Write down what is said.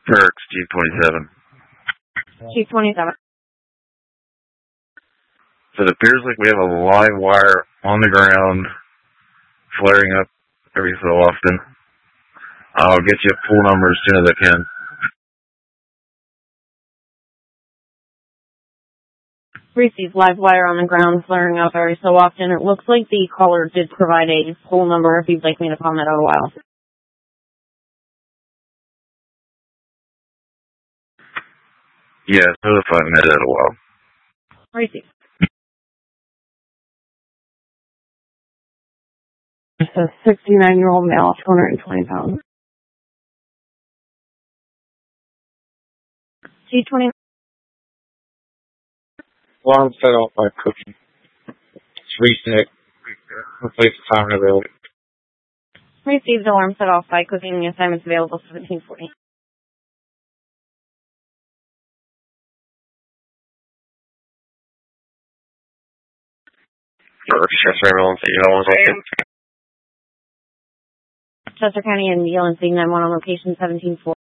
Turks, G27. G27. So it appears like we have a live wire on the ground flaring up every so often. I'll get you a full number as soon as I can. Received live wire on the ground flaring up every so often. It looks like the caller did provide a full number if you'd like me to comment out a while. Yeah, notify me that a while. Received. It's a 69-year-old male, 220 pounds. G20. Alarm set off by cooking. It's reset. Replace the timer available. Received alarm set off by cooking. The assignment's available 1740. Chester County and Yale and Sign 91 on location 1740.